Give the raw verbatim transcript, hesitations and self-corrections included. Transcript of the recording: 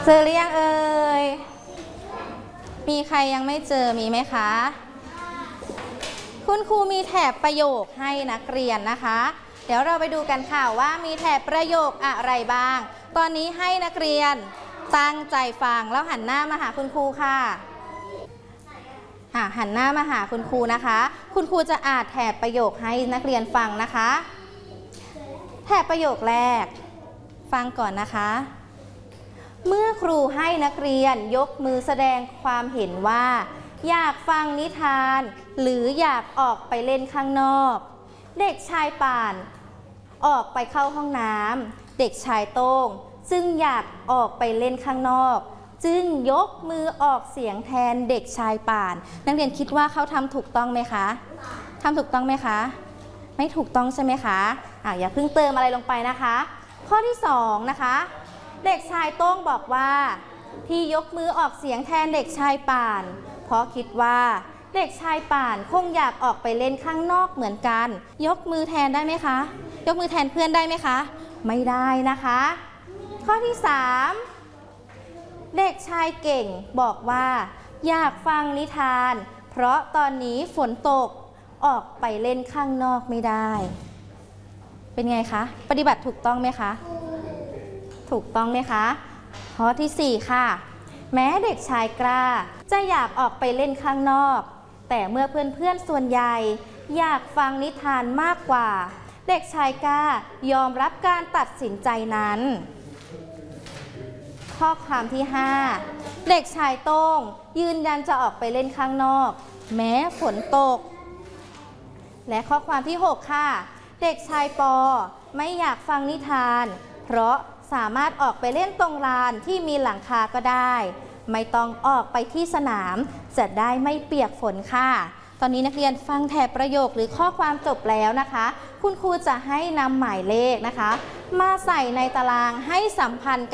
เจอหรือยังเอ่ยมีใครยังไม่เจอมีไหมคะคุณครูมีแถบประโยคให้นักเรียนนะคะเดี๋ยวเราไปดูกันค่ะว่ามีแถบประโยคอะไรบ้างตอนนี้ให้นักเรียนตั้งใจฟังแล้วหันหน้ามาหาคุณครูค่ะหันหน้ามาหาคุณครูนะคะคุณครูจะอ่านแถบประโยคให้นักเรียนฟังนะคะแถบประโยคแรกฟังก่อนนะคะเมื่อครูให้นักเรียนยกมือแสดงความเห็นว่าอยากฟังนิทานหรืออยากออกไปเล่นข้างนอกเด็กชายป่านออกไปเข้าห้องน้ำเด็กชายโต้งจึงอยากออกไปเล่นข้างนอกจึงยกมือออกเสียงแทนเด็กชายป่านนักเรียนคิดว่าเขาทำถูกต้องไหมคะทำถูกต้องไหมคะไม่ถูกต้องใช่ไหมคะอ่ะอย่าเพิ่งเติมอะไรลงไปนะคะข้อที่สองนะคะเด็กชายโต้งบอกว่าที่ยกมือออกเสียงแทนเด็กชายป่านเพราะคิดว่าเด็กชายป่านคงอยากออกไปเล่นข้างนอกเหมือนกันยกมือแทนได้ไหมคะยกมือแทนเพื่อนได้ไหมคะไม่ได้นะคะข้อที่สามเด็กชายเก่งบอกว่าอยากฟังนิทานเพราะตอนนี้ฝนตกออกไปเล่นข้างนอกไม่ได้เป็นไงคะปฏิบัติถูกต้องไหมคะถูกต้องไหมคะข้อที่สี่ค่ะแม้เด็กชายกล้าจะอยากออกไปเล่นข้างนอกแต่เมื่อเพื่อนๆส่วนใหญ่อยากฟังนิทานมากกว่าเด็กชายกล้ายอมรับการตัดสินใจนั้นข้อความที่ห้าเด็กชายโต้งยืนยันจะออกไปเล่นข้างนอกแม้ฝนตกและข้อความที่หกค่ะเด็กชายปอไม่อยากฟังนิทานเพราะสามารถออกไปเล่นตรงลานที่มีหลังคาก็ได้ไม่ต้องออกไปที่สนามจะได้ไม่เปียกฝนค่ะตอนนี้นักเรียนฟังแถบประโยคหรือข้อความจบแล้วนะคะคุณครูจะให้นำหมายเลขนะคะมาใส่ในตารางให้สัมพันธ์